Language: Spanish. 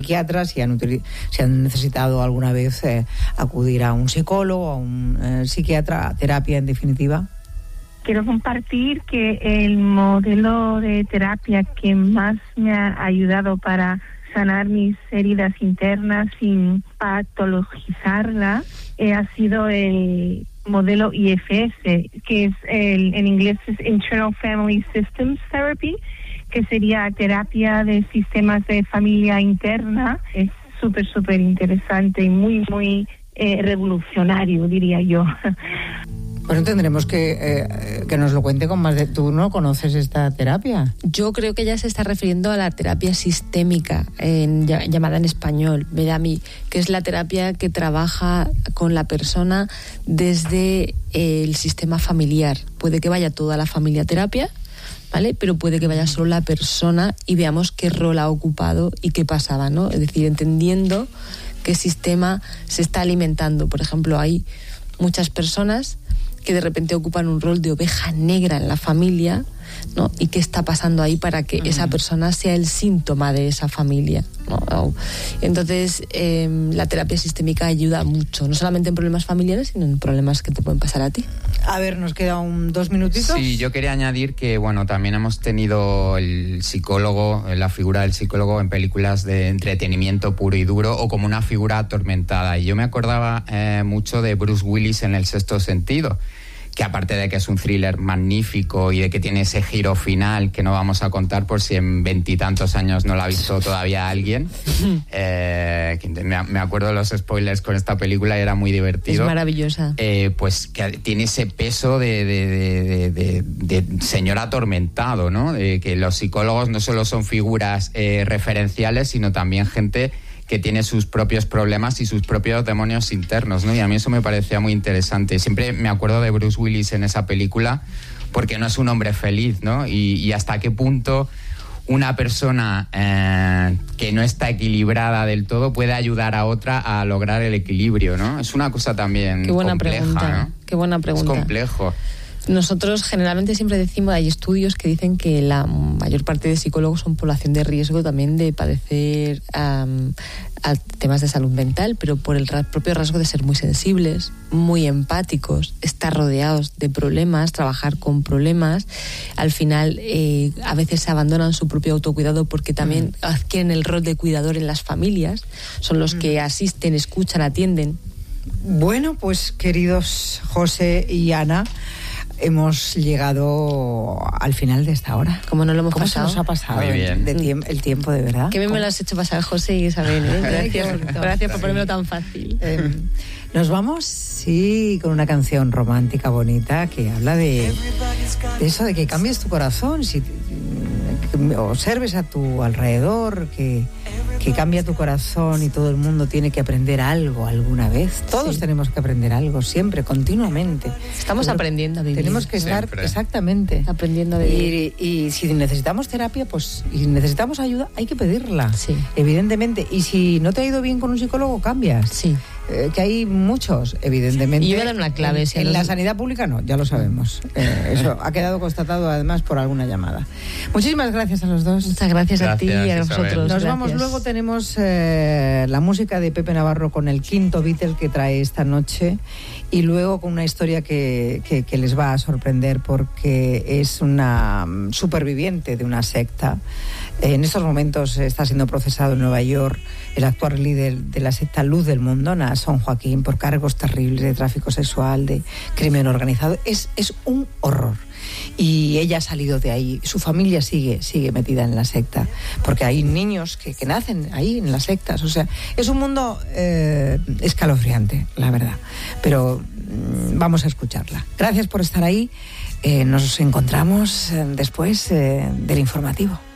psiquiatras, si han necesitado alguna vez acudir a un psicólogo, a un psiquiatra, a terapia en definitiva. Quiero compartir que el modelo de terapia que más me ha ayudado para sanar mis heridas internas sin patologizarlas ha sido el modelo IFS, que es en inglés es Internal Family Systems Therapy, que sería terapia de sistemas de familia interna. Es súper interesante y muy revolucionario, diría yo. Bueno, tendremos que nos lo cuente con más de... ¿Tú no conoces esta terapia? Yo creo que ella se está refiriendo a la terapia sistémica, llamada en español, Medami, que es la terapia que trabaja con la persona desde el sistema familiar. Puede que vaya toda la familia a terapia, ¿vale? Pero puede que vaya solo la persona y veamos qué rol ha ocupado y qué pasaba, ¿no? Es decir, entendiendo qué sistema se está alimentando. Por ejemplo, hay muchas personas que de repente ocupan un rol de oveja negra en la familia, ¿no? Y qué está pasando ahí para que esa persona sea el síntoma de esa familia, ¿no? Entonces, la terapia sistémica ayuda mucho, no solamente en problemas familiares, sino en problemas que te pueden pasar a ti. A ver, nos quedan 2 minutitos. Sí, yo quería añadir que, bueno, también hemos tenido el psicólogo, la figura del psicólogo en películas de entretenimiento puro y duro o como una figura atormentada. Y yo me acordaba mucho de Bruce Willis en El Sexto Sentido, que aparte de que es un thriller magnífico y de que tiene ese giro final que no vamos a contar por si en 20 y tantos años no lo ha visto todavía alguien, me acuerdo de los spoilers con esta película y era muy divertido. Es maravillosa. Pues que tiene ese peso de señor atormentado, ¿no? De que los psicólogos no solo son figuras referenciales, sino también gente que tiene sus propios problemas y sus propios demonios internos, ¿no? Y a mí eso me parecía muy interesante. Siempre me acuerdo de Bruce Willis en esa película porque no es un hombre feliz, ¿no? Y hasta qué punto una persona que no está equilibrada del todo puede ayudar a otra a lograr el equilibrio, ¿no? Es una cosa también Qué buena compleja, pregunta, ¿no? Qué buena pregunta. Es complejo. Nosotros generalmente siempre decimos, hay estudios que dicen que la mayor parte de psicólogos son población de riesgo también de padecer a temas de salud mental, pero por el propio rasgo de ser muy sensibles, muy empáticos, estar rodeados de problemas, trabajar con problemas. Al final a veces se abandonan su propio autocuidado porque también adquieren el rol de cuidador en las familias, son los que asisten, escuchan, atienden. Bueno, pues queridos José y Ana, hemos llegado al final de esta hora. ¿Cómo no lo hemos pasado? ¿Cómo se nos ha pasado Muy bien. el tiempo, de verdad? Qué bien me lo has hecho pasar, José y Isabel, ¿eh? Gracias por ponérmelo tan fácil. Nos vamos, sí, con una canción romántica bonita que habla de eso, de que cambies tu corazón, que observes a tu alrededor, que cambia tu corazón y todo el mundo tiene que aprender algo alguna vez. Todos tenemos que aprender algo, siempre, continuamente. Estamos aprendiendo a vivir. Tenemos que estar exactamente aprendiendo a vivir. Y si necesitamos terapia, pues, y necesitamos ayuda, hay que pedirla, sí, evidentemente. Y si no te ha ido bien con un psicólogo, cambias. Sí. Que hay muchos, evidentemente. Y yo voy a dar una clave. En la sanidad pública no, ya lo sabemos. Eso ha quedado constatado además por alguna llamada. Muchísimas gracias a los dos. Muchas gracias a ti y a Isabel. vosotros. Nos vamos, luego tenemos la música de Pepe Navarro con el quinto Beatle que trae esta noche y luego con una historia que les va a sorprender porque es una superviviente de una secta. En estos momentos está siendo procesado en Nueva York el actual líder de la secta Luz del Mundo, Naasón Joaquín, por cargos terribles de tráfico sexual, de crimen organizado. Es un horror. Y ella ha salido de ahí. Su familia sigue metida en la secta, porque hay niños que nacen ahí en las sectas. O sea, es un mundo escalofriante, la verdad. Pero vamos a escucharla. Gracias por estar ahí. Nos encontramos después del informativo.